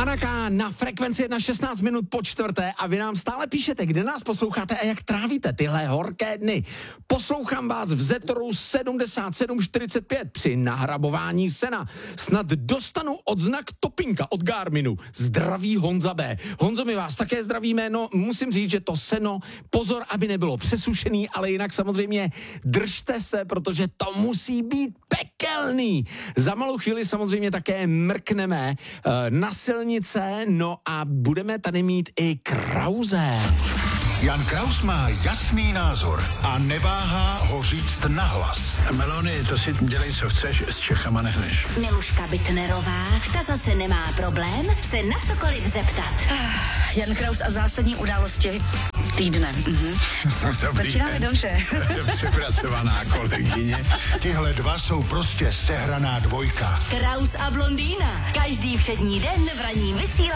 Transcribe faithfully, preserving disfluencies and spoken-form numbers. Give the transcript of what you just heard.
Anaka na frekvenci jedna šestnáct minut po čtvrté a vy nám stále píšete, kde nás posloucháte a jak trávíte tyhle horké dny. Poslouchám vás v Zetoru sedmdesát sedm čtyřicet pět při nahrabování sena. Snad dostanu odznak Topinka od Garminu. Zdraví Honza B. Honzo, my vás také zdravíme, no musím říct, že to seno, pozor, aby nebylo přesušený, ale jinak samozřejmě držte se, protože to musí být pekelný. Za malou chvíli samozřejmě také mrkneme uh, na silnice, no a budeme tady mít i Krause. Jan Kraus má jasný názor a neváhá ho říct nahlas. Melony, to si dělej, co chceš, s Čechama nehneš. Miluška Bitnerová, ta zase nemá problém se na cokoliv zeptat. Jan Kraus a zásadní události týdne. Mhm. Začínáme dobře. Přepracovaná kolegyně. Tihle dva jsou prostě sehraná dvojka. Kraus a blondýna. Každý všední den v ranním vysílání